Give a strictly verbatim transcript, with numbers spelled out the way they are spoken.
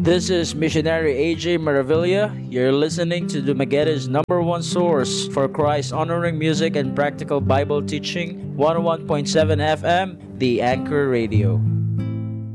This is Missionary A J Maravilla. You're listening to Dumagueta's number one source for Christ honoring music and practical Bible teaching, one oh one point seven F M, The Anchor Radio.